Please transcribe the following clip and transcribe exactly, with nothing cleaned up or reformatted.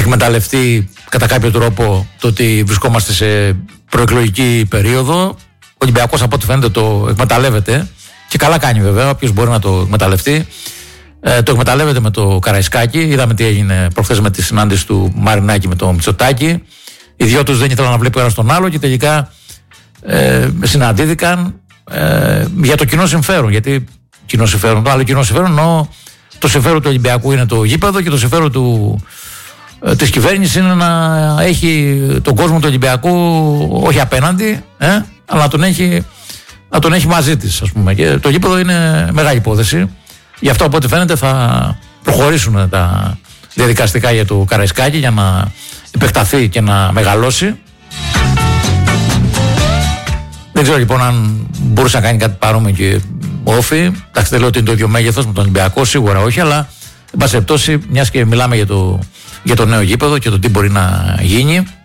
εκμεταλλευτεί κατά κάποιο τρόπο το ότι βρισκόμαστε σε προεκλογική περίοδο. Ο Ολυμπιακός από ό,τι φαίνεται το εκμεταλλεύεται και καλά κάνει βέβαια, όποιος μπορεί να το εκμεταλλευτεί. Ε, το εκμεταλλεύεται με το Καραϊσκάκη. Είδαμε τι έγινε προχθές με τη συνάντηση του Μαρινάκη με το Μητσοτάκη. Οι δυο τους δεν ήθελαν να βλέπει ένα τον άλλο και τελικά ε, συναντήθηκαν ε, για το κοινό συμφέρον. Γιατί κοινό συμφέρον, το άλλο κοινό συμφέρον, ενώ το συμφέρον του Ολυμπιακού είναι το γήπεδο και το συμφέρον του, ε, της κυβέρνησης είναι να έχει τον κόσμο του Ολυμπιακού όχι απέναντι, ε, αλλά να τον έχει, να τον έχει μαζί της, ας πούμε. Και το γήπεδο είναι μεγάλη υπόθεση. Γι' αυτό από ό,τι φαίνεται θα προχωρήσουν τα διαδικαστικά για το Καραϊσκάκη για να επεκταθεί και να μεγαλώσει. Δεν ξέρω λοιπόν αν μπορούσε να κάνει κάτι παρόμοιο και ο Όφη. Εντάξει, δεν λέω ότι είναι το ίδιο μέγεθος με τον Ολυμπιακό, σίγουρα όχι, αλλά εν πάση περιπτώσει, μιας και μιλάμε για το, για το νέο γήπεδο και το τι μπορεί να γίνει.